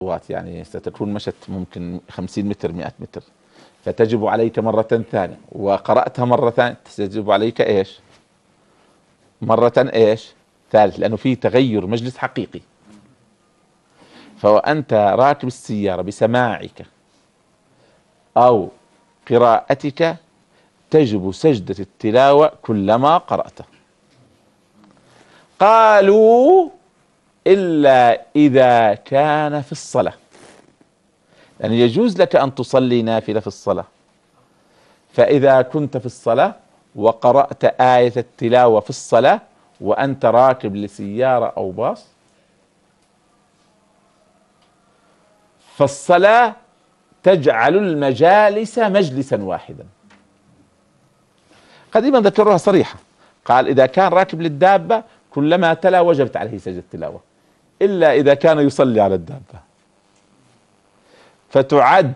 خطوات، يعني ستكون مشت ممكن 50 متر 100 متر، فتجب عليك مرة ثانية، وقرأتها مرة ثانية تجب عليك ايش؟ مرة ايش؟ ثالث، لأنه في تغير مجلس حقيقي. فأنت راكب السيارة بسماعك أو قراءتك تجب سجدة التلاوة كلما قرأت. قالوا إلا إذا كان في الصلاة، يعني يجوز لك أن تصلي نافلة في الصلاة، فإذا كنت في الصلاة وقرأت آية التلاوة في الصلاة وأنت راكب لسيارة أو باص، فالصلاة تجعل المجالس مجلسا واحدا. قديما ذكروها صريحة، قال إذا كان راكب للدابة كلما تلا وجبت عليه سجدة التلاوة، إلا إذا كان يصلي على الدابة، فتعد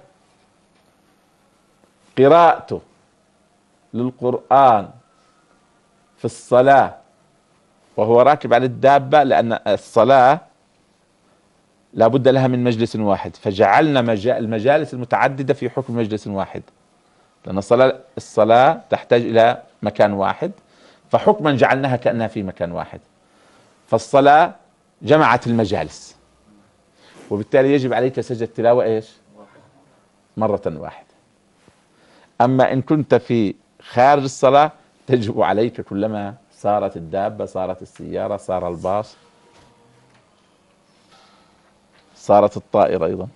قراءته للقرآن في الصلاة وهو راكب على الدابة، لأن الصلاة لا بد لها من مجلس واحد، فجعلنا المجالس المتعددة في حكم مجلس واحد، لأن الصلاة تحتاج إلى مكان واحد، فحكما جعلناها كأنها في مكان واحد، فالصلاة جمعت المجالس، وبالتالي يجب عليك سجدة التلاوة ايش؟ مرة واحدة. أما إن كنت في خارج الصلاة تجب عليك كلما صارت الدابة، صارت السيارة، صار الباص، صارت الطائرة أيضا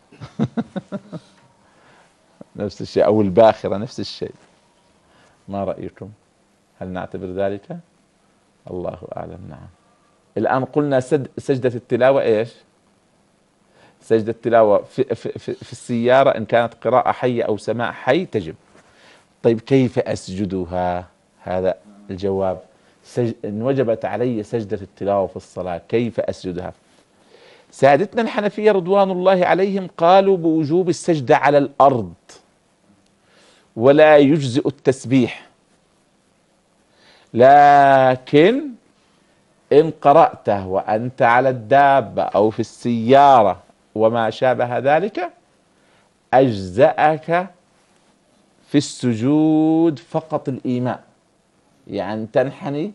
نفس الشيء، أو الباخرة نفس الشيء. ما رأيكم؟ هل نعتبر ذلك؟ الله أعلم. نعم. الآن قلنا سجدة التلاوة إيش؟ سجدة التلاوة في السيارة إن كانت قراءة حية أو سماع حي تجب. طيب كيف أسجدها؟ هذا الجواب. إن وجبت علي سجدة التلاوة في الصلاة كيف أسجدها؟ سادتنا الحنفية رضوان الله عليهم قالوا بوجوب السجدة على الأرض، ولا يجزئ التسبيح، لكن إن قرأته وأنت على الدابة أو في السيارة وما شابه ذلك أجزأك في السجود فقط الإيماء، يعني تنحني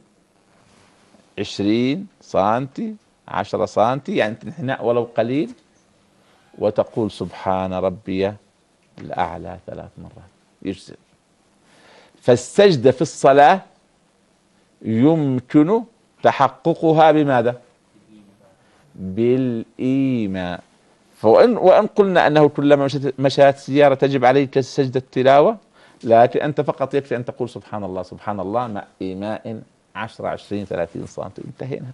20 سنتي 10 سنتي، يعني انحناء ولو قليل، وتقول سبحان ربي الأعلى 3 مرات يجزئ. فالسجدة في الصلاة يمكن تحققها بماذا؟ بالإيماء. وإن قلنا أنه كلما مشات سيارة تجب عليك سجدة التلاوة، لكن أنت فقط يكفي أن تقول سبحان الله سبحان الله مع إيماء 10 20 30 سنتي، انتهينا.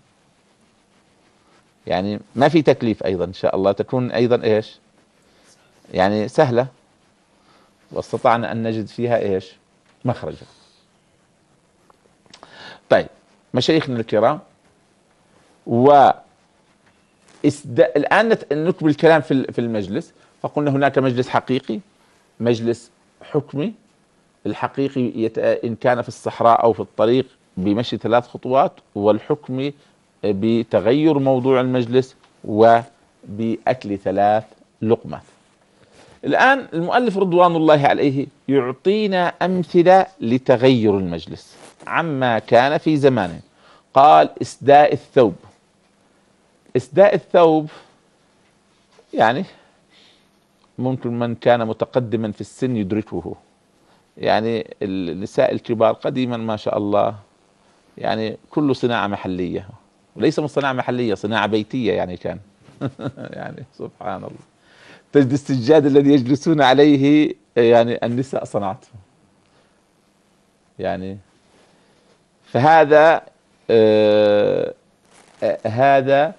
يعني ما في تكليف، أيضا إن شاء الله تكون أيضا إيش؟ يعني سهلة، واستطعنا أن نجد فيها إيش؟ مخرجا. طيب مشايخنا الكرام، الآن نكمل الكلام في المجلس. فقلنا هناك مجلس حقيقي، مجلس حكمي. الحقيقي إن كان في الصحراء أو في الطريق بمشي 3 خطوات، والحكمي بتغير موضوع المجلس وبأكل 3 لقمات. الآن المؤلف رضوان الله عليه يعطينا أمثلة لتغير المجلس عما كان في زمانه. قال إسداء الثوب. إسداء الثوب يعني ممكن من كان متقدما في السن يدركه، يعني النساء الكبار قديما ما شاء الله يعني كله صناعة محلية، وليس من صناعة محلية، صناعة بيتية يعني كان يعني سبحان الله، تجد السجاد الذي يجلسون عليه يعني النساء صنعته يعني. فهذا هذا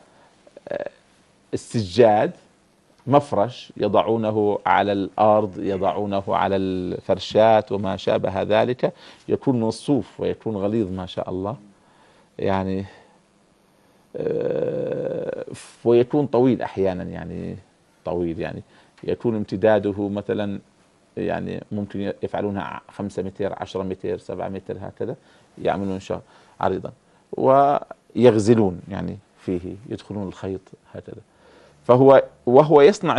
السجاد مفرش يضعونه على الأرض، يضعونه على الفرشات وما شابه ذلك، يكون من الصوف ويكون غليظ ما شاء الله يعني، ويكون طويل أحيانا، يعني طويل يعني يكون امتداده مثلا يعني ممكن يفعلونها 5 متر 10 متر 7 متر هكذا، يعملون عريضا، ويغزلون يعني فيه، يدخلون الخيط هكذا. وهو يصنع